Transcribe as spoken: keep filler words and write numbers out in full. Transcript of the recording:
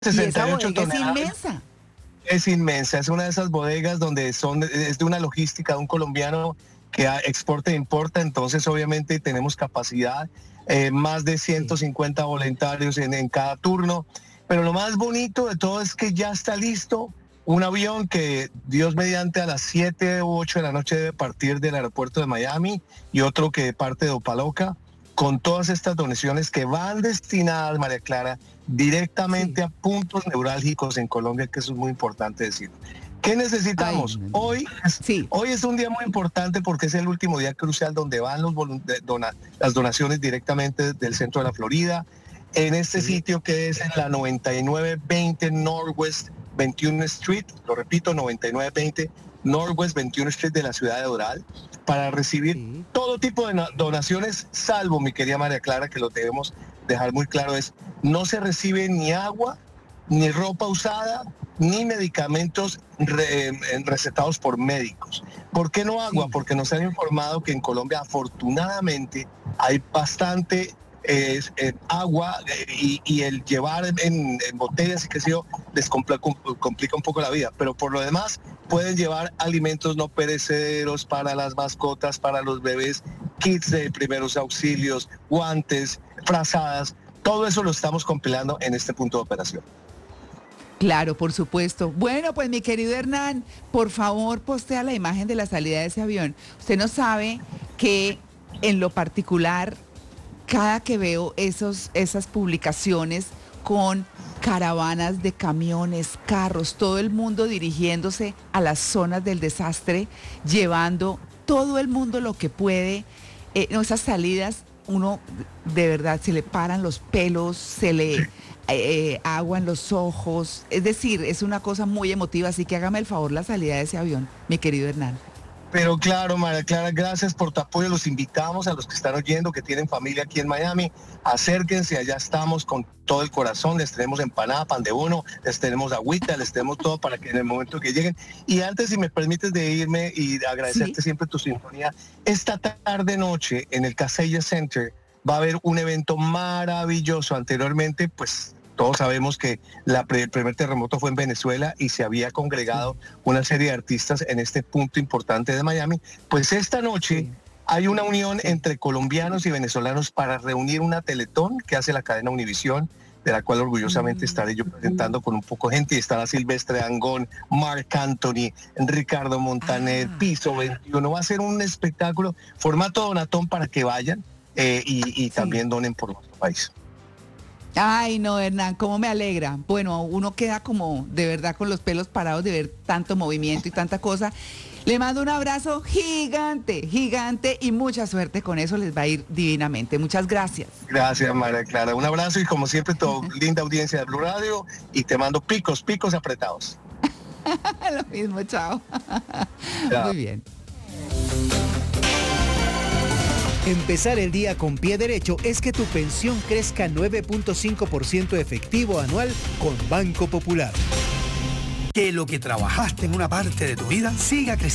Y esa sesenta y ocho bodega es toneladas. inmensa. Es inmensa, es una de esas bodegas donde son, es de una logística de un colombiano que exporta e importa, entonces obviamente tenemos capacidad, eh, más de ciento cincuenta voluntarios en, en cada turno, pero lo más bonito de todo es que ya está listo un avión que Dios mediante a las siete u ocho de la noche debe partir del aeropuerto de Miami y otro que parte de Opaloca, con todas estas donaciones que van destinadas, María Clara, directamente Sí. a puntos neurálgicos en Colombia, que eso es muy importante decir. ¿Qué necesitamos? Ay, no, no. Hoy, es, Sí. hoy es un día muy importante porque es el último día crucial donde van los dona, las donaciones directamente del centro de la Florida, en este Sí. sitio que es en la noventa y nueve veinte Northwest veintiuno Street, lo repito, noventa y nueve veinte Northwest veintiuno Street de la ciudad de Doral, para recibir Sí. todo tipo de donaciones, salvo, mi querida María Clara, que lo debemos dejar muy claro, es no se recibe ni agua, ni ropa usada, ni medicamentos re, recetados por médicos. ¿Por qué no agua? Sí. Porque nos han informado que en Colombia afortunadamente hay bastante eh, eh, agua eh, y, y el llevar en, en botellas y qué sé yo les complica, complica un poco la vida, pero por lo demás pueden llevar alimentos no perecederos para las mascotas, para los bebés, kits de primeros auxilios, guantes, frazadas, todo eso lo estamos compilando en este punto de operación. Claro, por supuesto. Bueno, pues mi querido Hernán, por favor, postea la imagen de la salida de ese avión. Usted no sabe que en lo particular, cada que veo esos, esas publicaciones con caravanas de camiones, carros, todo el mundo dirigiéndose a las zonas del desastre, llevando todo el mundo lo que puede, eh, no, esas salidas, uno de verdad se le paran los pelos, se le... Eh, agua en los ojos, es decir, es una cosa muy emotiva, así que hágame el favor la salida de ese avión, mi querido Hernán. Pero claro, María Clara, gracias por tu apoyo, los invitamos a los que están oyendo, que tienen familia aquí en Miami, acérquense, allá estamos con todo el corazón, les tenemos empanada, pan de bono, les tenemos agüita, les tenemos todo para que en el momento que lleguen. Y antes, si me permites de irme y agradecerte ¿Sí? siempre tu sintonía, esta tarde noche en el Casella Center va a haber un evento maravilloso. Anteriormente, pues todos sabemos que la, el primer terremoto fue en Venezuela y se había congregado sí. una serie de artistas en este punto importante de Miami. Pues esta noche sí. hay una unión sí. entre colombianos y venezolanos para reunir una teletón que hace la cadena Univisión, de la cual orgullosamente mm. estaré yo presentando con un poco de gente. Y estará Silvestre Dangond, Marc Anthony, Ricardo Montaner, ah. Piso veintiuno. Va a ser un espectáculo, formato donatón para que vayan eh, y, y sí. también donen por nuestro país. Ay, no, Hernán, cómo me alegra. Bueno, uno queda como de verdad con los pelos parados de ver tanto movimiento y tanta cosa. Le mando un abrazo gigante, gigante y mucha suerte con eso, les va a ir divinamente. Muchas gracias. Gracias, María Clara. Un abrazo y como siempre, tu linda audiencia de Blue Radio y te mando picos, picos apretados. Lo mismo, chao. chao. Muy bien. Empezar el día con pie derecho es que tu pensión crezca nueve punto cinco por ciento efectivo anual con Banco Popular. Que lo que trabajaste en una parte de tu vida siga creciendo.